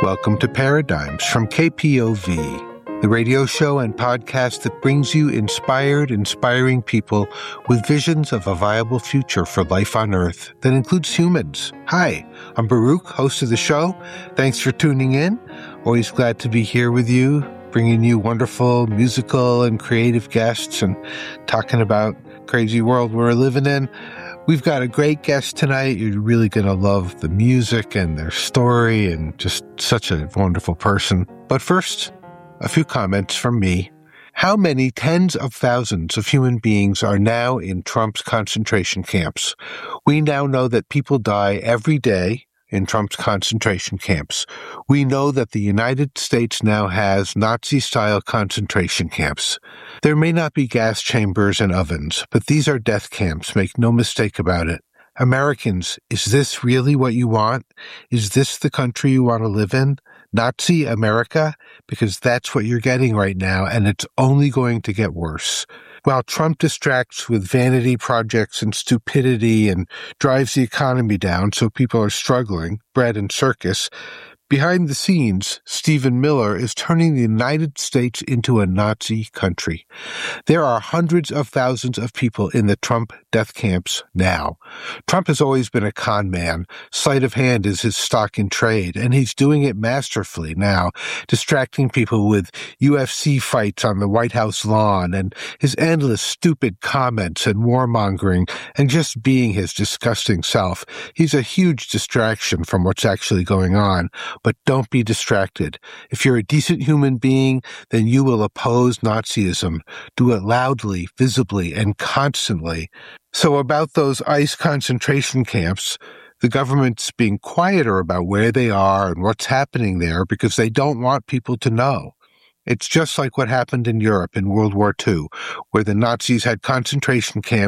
Welcome to Paradigms from KPOV, the radio show and podcast that brings you inspiring people with visions of a viable future for life on Earth that includes humans. Hi, I'm Baruch, host of the show. Thanks for tuning in. Always glad to be here with you, bringing you wonderful musical and creative guests and talking about crazy world we're living in. We've got a great guest tonight. You're really going to love the music and their story and just such a wonderful person. But first, a few comments from me. How many tens of thousands of human beings are now in Trump's concentration camps? We now know that people die every day in Trump's concentration camps. We know that the United States now has Nazi-style concentration camps. There may not be gas chambers and ovens, but these are death camps, make no mistake about it. Americans, is this really what you want? Is this the country you want to live in? Nazi America? Because that's what you're getting right now, and it's only going to get worse. While Trump distracts with vanity projects and stupidity and drives the economy down so people are struggling, bread and circus, behind the scenes, Stephen Miller is turning the United States into a Nazi country. There are hundreds of thousands of people in the Trump death camps now. Trump has always been a con man. Sleight of hand is his stock in trade, and he's doing it masterfully now, distracting people with UFC fights on the White House lawn and his endless stupid comments and warmongering and just being his disgusting self. He's a huge distraction from what's actually going on. But don't be distracted. If you're a decent human being, then you will oppose Nazism. Do it loudly, visibly, and constantly. So about those ICE concentration camps, the government's being quieter about where they are and what's happening there because they don't want people to know. It's just like what happened in Europe in World War II, where the Nazis had concentration camps